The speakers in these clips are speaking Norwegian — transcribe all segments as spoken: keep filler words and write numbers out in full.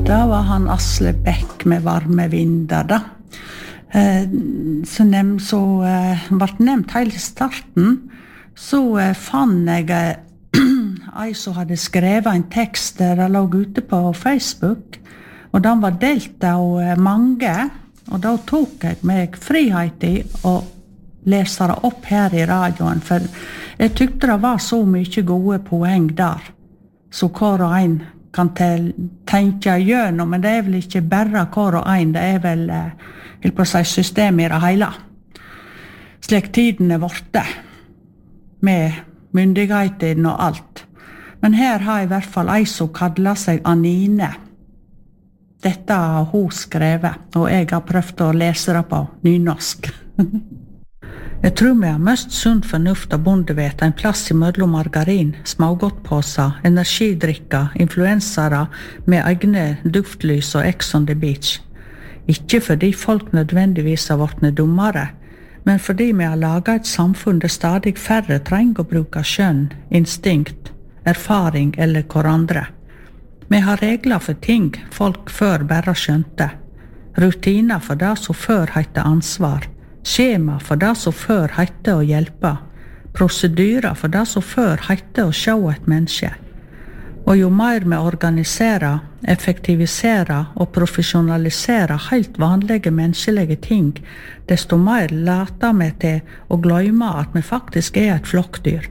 Da var han Asle Bæk med varme vinder da. Eh, så nem, så eh, ble nevnt helt i starten, så eh, fann jeg eh, ei som hadde skrevet en tekst der det lå ute på Facebook, og den var delt av eh, mange, og da tok jeg meg frihet i å lese det opp her i radioen, for jeg tykte det var så mye gode poeng der, så hver og en kan tenke gjennom, men det er vel ikke bare hver og en, det er vel eh, på å si system i det hele. Slik tiden er vorte, med myndigheten og alt. Men her har jeg i hvert fall ei som kallar seg Anine. Dette har hun skrevet, og jeg har prøvd å lese det på nynorsk. Jeg tror vi har mest sunn fornuft og bondevet en plass i mellom margarin, smågodtpåser, energidrikker, influensere med egne duftlys og Ex on the Beach. Ikke fordi folk nødvendigvis har vært dummere, men fordi vi har laget et samfunn der stadig færre trenger å bruke skjønn, instinkt, erfaring eller hverandre. Vi har regler for ting folk før bare skjønte. Rutiner for det som før heter ansvar. Skjema for det som før heter å hjelpe. Prosedyrer for det som før heter å se et menneske. Og jo mer vi organiserer, effektiviserer og profesjonaliserer helt vanlige menneskelige ting, desto mer later vi til å glemme at vi faktisk er et flokkdyr.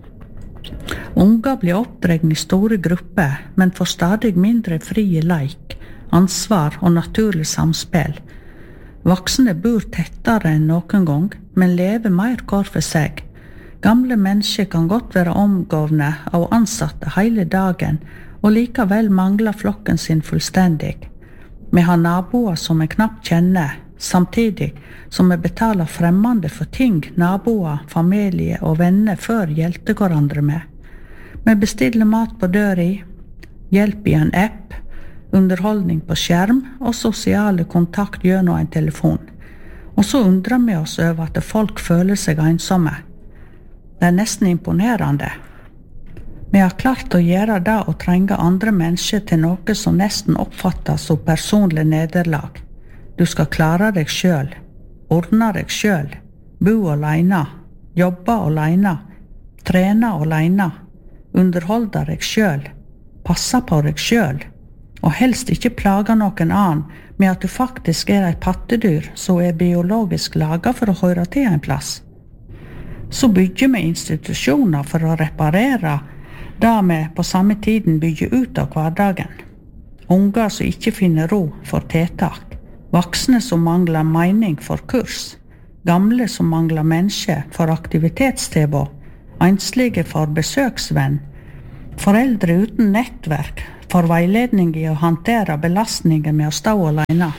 Unger blir oppdregne i store grupper, men får stadig mindre frie leik, ansvar og naturlig samspill. Voksne bor tettere enn noen gang, men lever mer hver for seg. Gamle mennesker kan godt være omgående av ansatte hele dagen, og likevel mangler flokken sin fullstendig. Vi har naboer som vi knapt kjenner, samtidig som vi betaler fremmede for ting naboer, familie og venner før hjelper hverandre med. Vi bestiller mat på døra, hjelp i en app, underholdning på skjerm og sosiale kontakt gjennom en telefon. Og så undrer vi oss over at folk føler seg ensomme. Det er nesten imponerende. Vi har klart å gjøre det og trenge andre mennesker til noe som nesten oppfattes som personlig nederlag. Du skal klare deg selv, ordne deg selv, bo alene, jobbe alene, trene alene, underholde deg selv, passe på deg selv, og helst ikke plage noen annen med at du faktisk er et pattedyr som er biologisk laget for å høre til en plass. Så bygger vi institusjoner for å reparere det vi på samme tiden bygger ut av hverdagen. Unger som ikke finner ro for tiltak, voksne som mangler mening for kurs, gamle som mangler mennesker for aktivitetstilbud, enslige for besøksvenn, foreldre uten nettverk, for veiledning i å håndtere belastningen med å stå alene.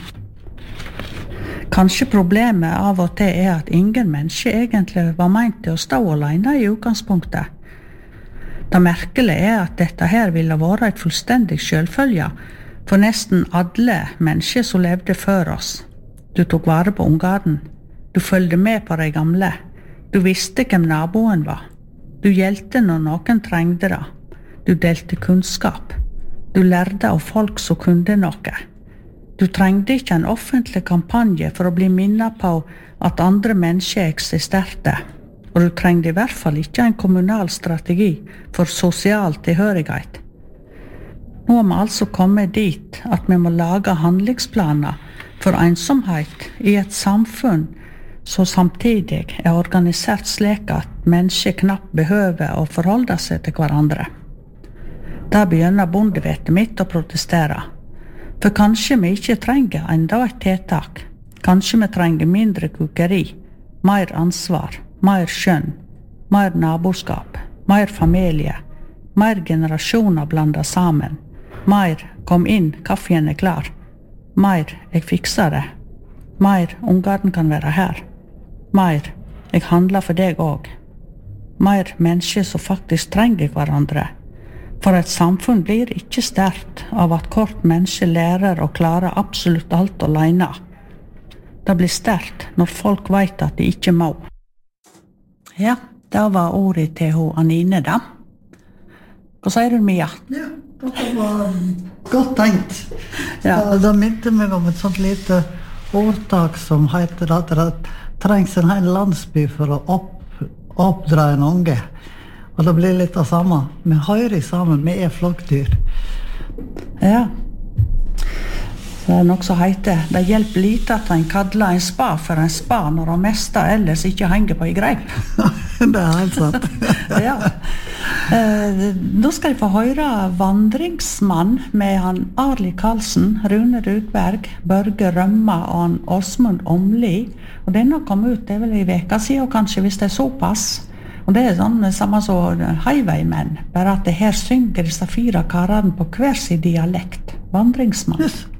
Kanskje problemet av og til er at ingen menneske egentlig var ment til å stå alene i utgangspunktet. Det merkelige er at dette her ville være et fullstendig selvfølge for nesten alle mennesker som levde før oss. Du tok vare på ungene, du følgde med på de gamle, du visste hvem naboen var, du hjelpte når noen trengte det, du delte kunnskap. Du lærte av folk som kunne noe. Du trengte ikke en offentlig kampanje for å bli minnet på at andre mennesker eksisterte, og du trengte i hvert fall ikke en kommunal strategi for sosial tilhørighet. Nå har vi altså kommet dit at vi må lage handlingsplaner for ensomhet i et samfunn som samtidig er organisert slik at mennesker knapt behøver å forholde seg til hverandre. Da begynner bondevettet mitt å protestere. For kanskje vi ikke trenger enda et tiltak. Kanskje vi trenger mindre kukeri, mer ansvar, mer skjønn, mer naboskap, mer familie, mer generasjoner blandet sammen, mer kom inn, kaffen er klar, mer jeg fikser det, mer ungene kan være her, mer jeg handler for deg også, mer mennesker som faktisk trenger hverandre. For et samfunn blir ikke sterkt av at hvert menneske lærer å klare absolutt alt alene. Det blir sterkt når folk vet at de ikke må. Ja, det var ordet til hun Anine da. Hva sier du, Mia? Ja, det var godt tenkt. Ja. Ja, det minte meg om et sånt lite ordtak som heter at det trengs en hel landsby for å opp, oppdra en unge. Og det blir litt av samme. Vi hører sammen, vi er flokkdyr. Ja. Det er nok så heiter. Det hjelper lite at en kadler en spa for en spa når han meste ellers ikke henger på i greip. Det er helt sant. Ja. Eh, nå skal jeg få høre Vandringsmann med han Arli Karlsen, Rune Rudberg, Børge Rømma og han Åsmund Omli. Og denne kom ut, det er vel i veka siden, kanskje hvis det er såpass. Og det er sånn samme som Highwaymen, bare at det her synger disse fire karene på hver sin dialekt. Vandringsmann. Yes.